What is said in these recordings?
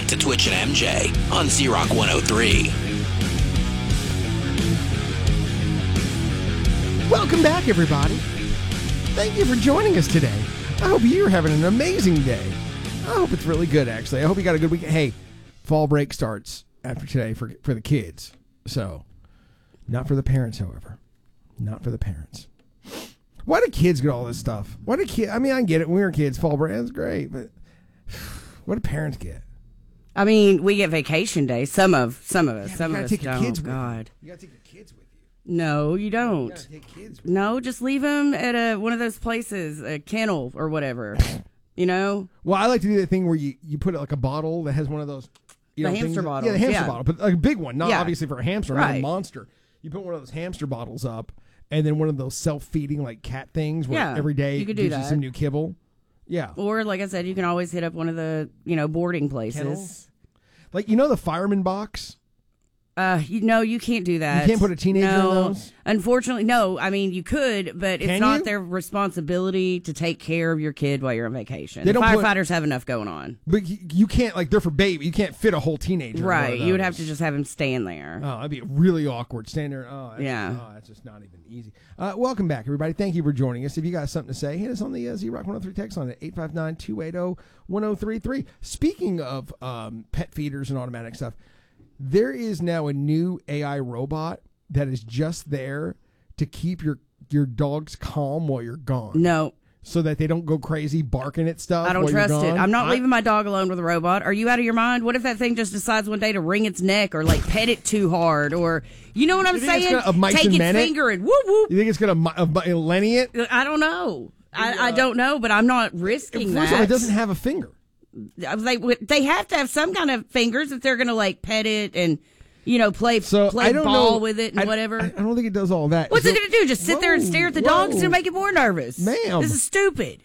back to Twitch and MJ on Z-Rock 103. Welcome back, everybody. Thank you for joining us today. I hope you're having an amazing day. I hope it's really good, actually. I hope you got a good weekend. Hey, fall break starts after today for the kids. So, not for the parents, however. Not for the parents. Why do kids get all this stuff? Why do kids? I mean, I get it. When we were kids, fall break is great, but what do parents get? I mean, we get vacation days. Some of us. Yeah, Some of us take your don't. kids with God. You gotta take your kids with you. No, you You don't. gotta take kids with No, just leave them at one of those places, a kennel or whatever. You know? Well, I like to do the thing where you put it like a bottle that has one of those. The hamster things- bottles, Yeah, the hamster yeah. bottle, but like a big one, not Yeah. obviously for a hamster, not a Right. monster. You put one of those hamster bottles up, and then one of those self-feeding like cat things where Yeah, every day you it could do gives you that. some new kibble. Yeah. Or, like I said, you can always hit up one of the, boarding places. Kennels? Like, the fireman box? You can't do that. You can't put a teenager in no, those? Unfortunately, no. I mean, you could, but it's Can not you? their responsibility to take care of your kid while you're on vacation. They The don't put- firefighters have enough going on. But you can't, like, they're for baby. You can't fit a whole teenager in one of Right. You would have to those. just have him stand there. Oh, that'd be really awkward. Stand there. That's just not even easy. Welcome back, everybody. Thank you for joining us. If you got something to say, hit us on the Z-Rock 103 text line at 859-280-1033. Speaking of pet feeders and automatic stuff, there is now a new AI robot that is just there to keep your dogs calm while you're gone. No. So that they don't go crazy barking at stuff. I don't while you're trust it. gone. I'm not leaving my dog alone with a robot. Are you out of your mind? What if that thing just decides one day to wring its neck or like pet it too hard or you know what I'm You think it's saying? gonna- of mice Take and its men it? finger and whoop whoop. You think it's going to Lenny it? I don't know. I don't know, but I'm not risking First of all, that. it doesn't have a finger. They have to have some kind of fingers if they're going to like pet it and play I don't ball know, with it and whatever. I don't think it does all that. What's So- it going to do? Just sit there and stare at the dog? It's whoa. going to make it more nervous. Ma'am. This is stupid.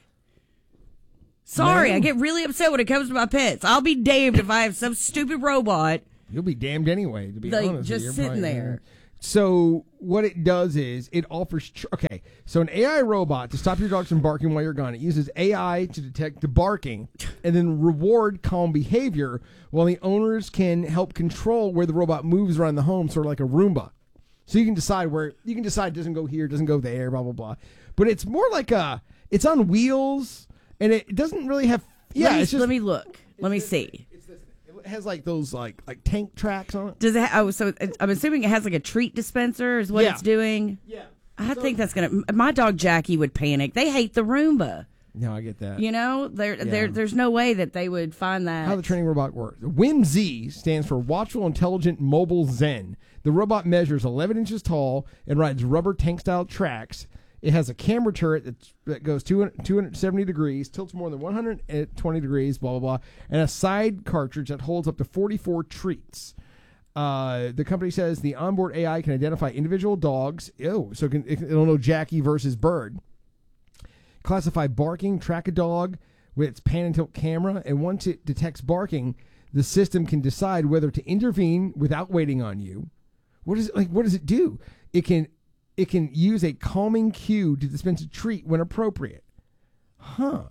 Sorry, Ma'am. I get really upset when it comes to my pets. I'll be damned if I have some stupid robot You'll be damned anyway, to be like honest. just You're sitting probably- there. So what it does is it offers... so an AI robot to stop your dogs from barking while you're gone. It uses AI to detect the barking and then reward calm behavior while the owners can help control where the robot moves around the home, sort of like a Roomba. So you can decide it doesn't go here, doesn't go there, blah, blah, blah. But it's more like it's on wheels and it doesn't really have... Let me look. Let me see. It has like those like tank tracks on it. Does it? So I'm assuming it has like a treat dispenser. Is what Yeah. it's doing. Yeah. I think that's gonna. My dog Jackie would panic. They hate the Roomba. No, I get that. There's no way that they would find that. How the training robot works. WIMZ stands for Watchful Intelligent Mobile Zen. The robot measures 11 inches tall and rides rubber tank-style tracks. It has a camera turret that goes 270 degrees, tilts more than 120 degrees, blah, blah, blah, and a side cartridge that holds up to 44 treats. The company says the onboard AI can identify individual dogs. So it'll know Jackie versus Bird. Classify barking, track a dog with its pan and tilt camera, and once it detects barking, the system can decide whether to intervene without waiting on you. What does it do? It can use a calming cue to dispense a treat when appropriate. Huh.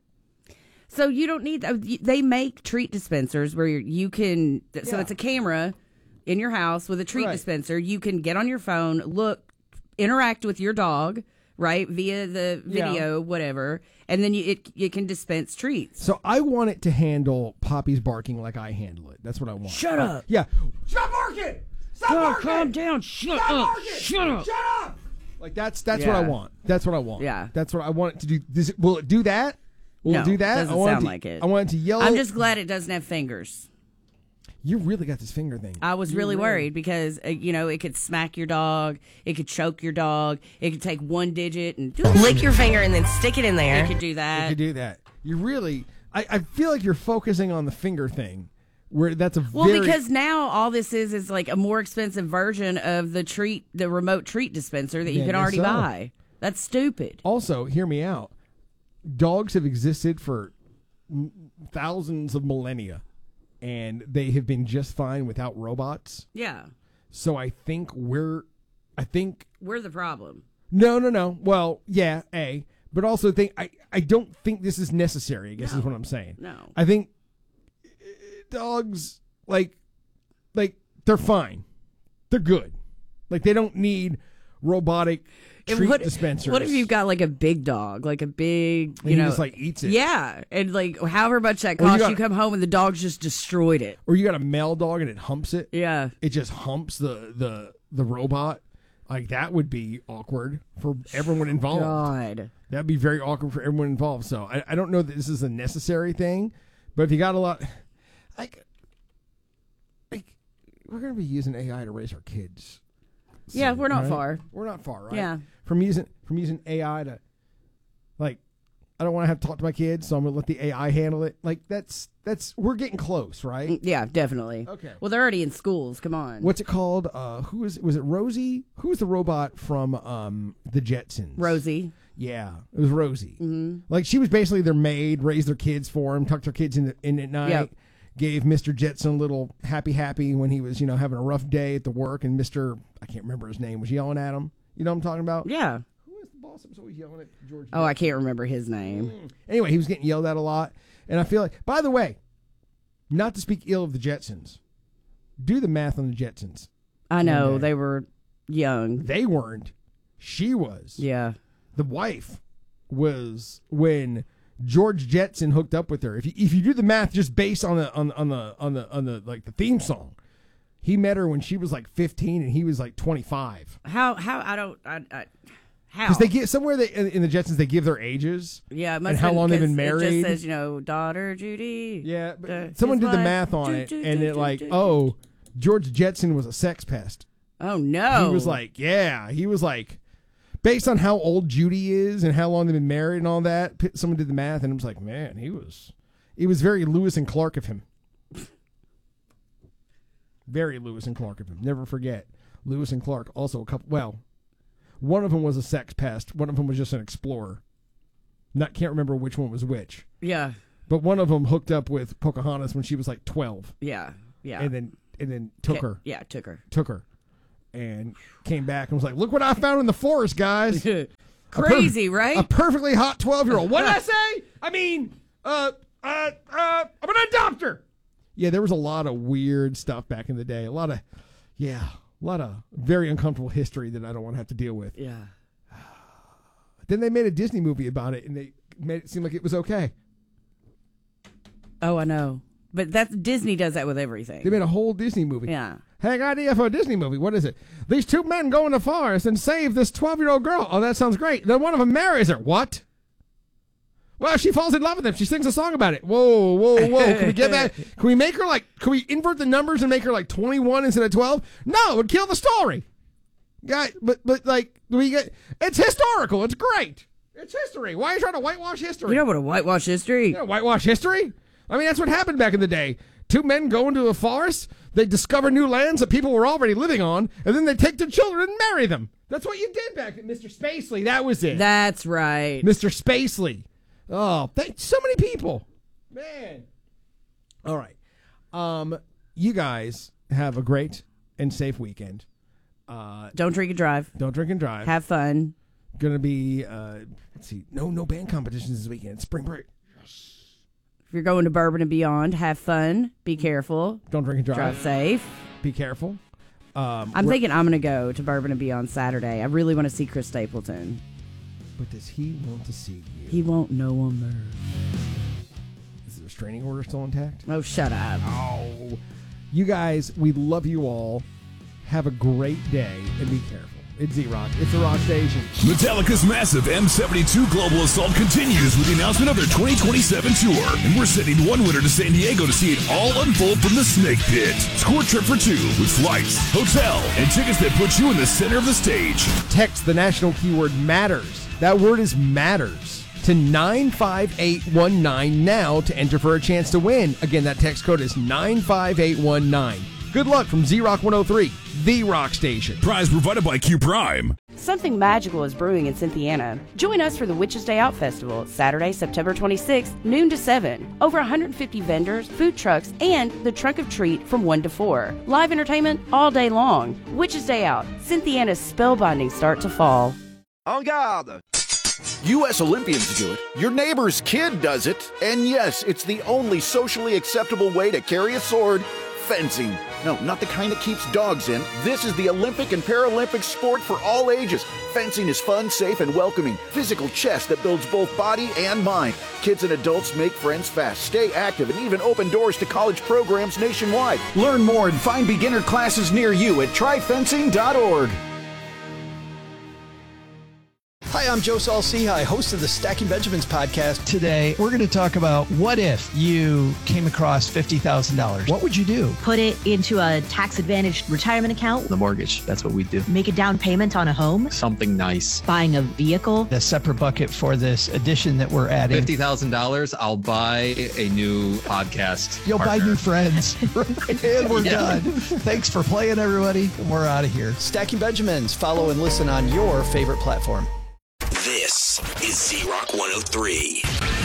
So you don't need. They make treat dispensers where you can. So Yeah. it's a camera in your house with a treat Right. dispenser. You can get on your phone, look, interact with your dog, right, via the video, whatever, and then it can dispense treats. So I want it to handle Poppy's barking like I handle it. That's what I want. Shut up. Yeah. Stop barking! Stop Oh, barking! calm down. Shut Stop up. barking! Shut up. Shut up! Like that's what Yeah. I want. That's what I want. Yeah. That's what I want it to do. Will it do that? Will No, it do that? doesn't I want sound to, like it. I want it to yell. I'm just glad it doesn't have fingers. You really got this finger thing. I was really worried because, it could smack your dog. It could choke your dog. It could take one digit and Lick your finger and then stick it in there. It could do You that. could do that. You really. I feel like you're focusing on the finger thing, where that's a Well, very, because now all this is like a more expensive version of the remote treat dispenser that you Yeah, can I guess already so. buy. That's stupid. Also, hear me out. Dogs have existed for thousands of millennia, and they have been just fine without robots. Yeah. So I think we're We're the problem. no. Well, yeah, but also I don't think this is necessary. I guess is what I'm saying. No. I think dogs, like they're fine. They're good. Like, they don't need robotic treat dispensers. What if you've got like a big dog, like a big, and he just like eats it? Yeah, and like however much that costs, you come home and the dog's just destroyed it. Or you got a male dog and it humps it. Yeah, it just humps the robot. Like, that would be awkward for everyone involved. God, that'd be very awkward for everyone involved. So I don't know that this is a necessary thing, but if you got a lot, like we're gonna be using AI to raise our kids. Yeah, we're not right? far. We're not far, right? Yeah. From using AI to, like, I don't want to have to talk to my kids, so I'm gonna let the AI handle it. Like, that's we're getting close, right? Yeah, definitely. Okay. Well, they're already in schools. Come on. What's it called? Was it Rosie? Who was the robot from the Jetsons? Rosie. Yeah, it was Rosie. Mm-hmm. Like, she was basically their maid, raised their kids for them, tucked their kids in at night. Yep. Gave Mr. Jetson a little happy when he was, having a rough day at the work, and I can't remember his name, was yelling at him. You know what I'm talking about? Yeah. Who was the boss that was always yelling at George? Oh, I can't remember his name. Anyway, he was getting yelled at a lot, and I feel like, by the way, not to speak ill of the Jetsons, do the math on the Jetsons. I know, they were young. They weren't. She was. Yeah. The wife was when George Jetson hooked up with her. If you do the math just based on the like the theme song, he met her when she was like 15 and he was like 25. How how? Because they get somewhere in the Jetsons they give their ages. Yeah, it must and how long they've been married. It just says daughter Judy. Yeah, but someone did the math on it, and it like George Jetson was a sex pest. Oh no, he was like. Based on how old Judy is and how long they've been married and all that, someone did the math and it was like, man, it was very Lewis and Clark of him. Very Lewis and Clark of him. Never forget. Lewis and Clark, also one of them was a sex pest. One of them was just an explorer. Can't remember which one was which. Yeah. But one of them hooked up with Pocahontas when she was like 12. Yeah. Yeah. And then took her. Yeah, took her. And came back and was like, look what I found in the forest, guys. Crazy, right? A perfectly hot 12-year-old. What did I say? I mean, I'm an adopter. Yeah, there was a lot of weird stuff back in the day. A lot of very uncomfortable history that I don't want to have to deal with. Yeah. Then they made a Disney movie about it, and they made it seem like it was okay. Oh, I know. But Disney does that with everything. They made a whole Disney movie. Yeah. Hey, idea for a Disney movie. What is it? These two men go in the forest and save this 12-year-old girl. Oh, that sounds great. Then one of them marries her. What? Well, she falls in love with him. She sings a song about it. Whoa. Can we get that? Can we make her can we invert the numbers and make her like 21 instead of 12? No, it would kill the story. Yeah, but it's historical. It's great. It's history. Why are you trying to whitewash history? You know what a whitewash history? Whitewash history? I mean, that's what happened back in the day. Two men go into a forest, they discover new lands that people were already living on, and then they take their children and marry them. That's what you did back in Mr. Spacely. That was it. That's right. Mr. Spacely. Oh, so many people. Man. All right. You guys have a great and safe weekend. Don't drink and drive. Don't drink and drive. Have fun. Gonna be, let's see, no band competitions this weekend. Spring break. If you're going to Bourbon and Beyond, have fun. Be careful. Don't drink and drive. Drive safe. Be careful. I'm thinking I'm going to go to Bourbon and Beyond Saturday. I really want to see Chris Stapleton. But does he want to see you? He won't know I'm there. Is the restraining order still intact? Oh, shut up. Oh. You guys, we love you all. Have a great day and be careful. It's Z-Rock. It's the Rock Station. Metallica's massive M72 Global Assault continues with the announcement of their 2027 tour. And we're sending one winner to San Diego to see it all unfold from the Snake Pit. Score trip for two with flights, hotel, and tickets that put you in the center of the stage. Text the national keyword MATTERS. That word is MATTERS to 95819 now to enter for a chance to win. Again, that text code is 95819. Good luck from Z-Rock 103, the Rock Station. Prize provided by Q Prime. Something magical is brewing in Cynthiana. Join us for the Witches Day Out Festival, Saturday, September 26th, noon to 7. Over 150 vendors, food trucks, and the Trunk of Treat from 1 to 4. Live entertainment all day long. Witches Day Out, Cynthiana's spellbinding start to fall. En garde! U.S. Olympians do it. Your neighbor's kid does it. And yes, it's the only socially acceptable way to carry a sword. Fencing. No, not the kind that keeps dogs in. This is the Olympic and Paralympic sport for all ages. Fencing is fun, safe, and welcoming. Physical chess that builds both body and mind. Kids and adults make friends fast, stay active, and even open doors to college programs nationwide. Learn more and find beginner classes near you at tryfencing.org. Hi, I'm Joe Saul-Sehy, host of the Stacking Benjamins podcast. Today, we're going to talk about what if you came across $50,000. What would you do? Put it into a tax-advantaged retirement account. The mortgage, that's what we do. Make a down payment on a home. Something nice. Buying a vehicle. A separate bucket for this addition that we're adding. $50,000, I'll buy a new podcast You'll partner. buy new friends. And we're done. Thanks for playing, everybody. We're out of here. Stacking Benjamins. Follow and listen on your favorite platform. This is Z-Rock 103.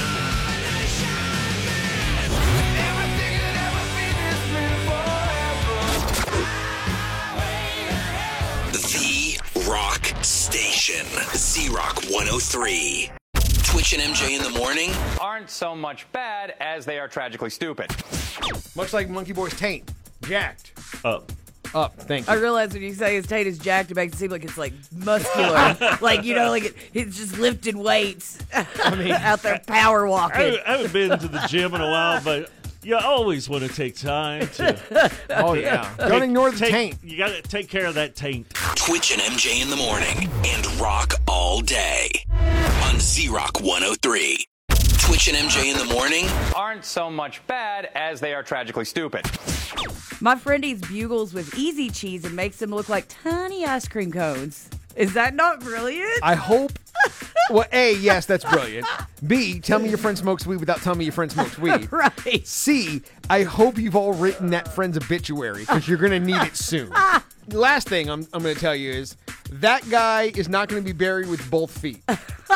The Rock Station. Z-Rock 103. Twitch and MJ in the morning aren't so much bad as they are tragically stupid. Much like Monkey Boy's taint. Jacked. Up. Thank you. I realize when you say his taint is jacked, it makes it seem like it's like muscular. Like, you know, like it's just lifting weights. I mean, out there power walking. I haven't been to the gym in a while, but you always want to take time to. Oh, yeah. Don't ignore the taint. You got to take care of that taint. Twitch and MJ in the morning and rock all day on Z-Rock 103. Twitch and MJ in the morning aren't so much bad as they are tragically stupid. My friend eats bugles with easy cheese and makes them look like tiny ice cream cones. Is that not brilliant? I hope. Well, A, yes, that's brilliant. B, tell me your friend smokes weed without telling me your friend smokes weed. Right. C, I hope you've all written that friend's obituary because you're going to need it soon. Last thing I'm going to tell you is that guy is not going to be buried with both feet.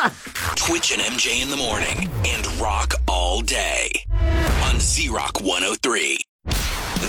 Twitch and MJ in the morning and rock all day on Z-Rock 103.